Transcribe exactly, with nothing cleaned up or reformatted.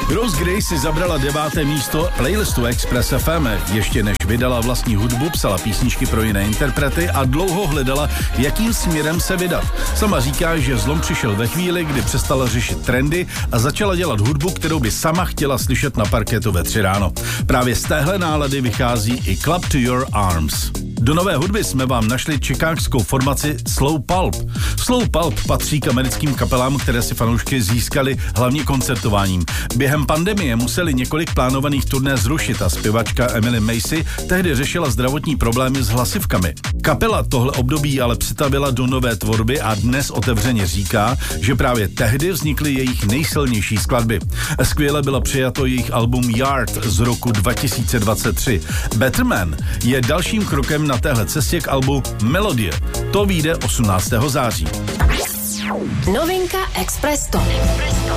Rose Gray si zabrala deváté místo playlistu Express F M. Ještě než vydala vlastní hudbu, psala písničky pro jiné interprety a dlouho hledala, jakým směrem se vydat. Sama říká, že zlom přišel ve chvíli, kdy přestala řešit trendy a začala dělat hudbu, kterou by sama chtěla slyšet na parketu ve tři ráno. Právě z téhle nálady vychází i Club to Your Arms. Do nové hudby jsme vám našli čikágskou formaci Slow Pulp. Slow Pulp patří k americkým kapelám, které si fanoušky získali hlavně koncertováním. Během pandemie museli několik plánovaných turné zrušit a zpěvačka Emily Macy tehdy řešila zdravotní problémy s hlasivkami. Kapela tohle období ale přetavila do nové tvorby a dnes otevřeně říká, že právě tehdy vznikly jejich nejsilnější skladby. Skvěle bylo přijato jejich album Yard z roku dva tisíce dvacet tři. Better Man je dalším krokem na téhle cestě k albu Melodie. To vyjde osmnáctého září. Novinka Express Top.